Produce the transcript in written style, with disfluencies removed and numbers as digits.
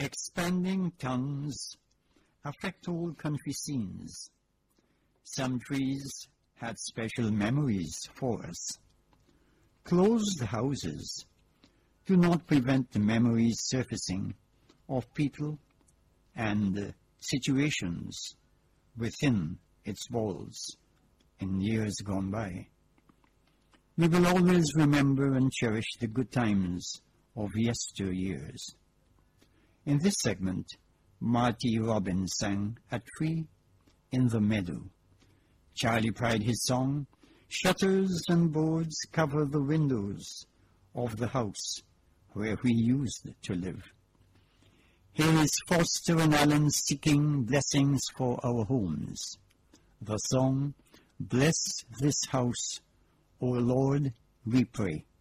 Expanding tongues affect all country scenes. Some trees had special memories for us. Closed houses do not prevent the memories surfacing of people and situations within its walls in years gone by. We will always remember and cherish the good times of yesteryears. In this segment, Marty Robbins sang A Tree in the Meadow. Charlie Pride his song, Shutters and boards cover the windows of the house where we used to live. Here is Foster and Allen seeking blessings for our homes. The song, Bless This House, O Lord, we pray.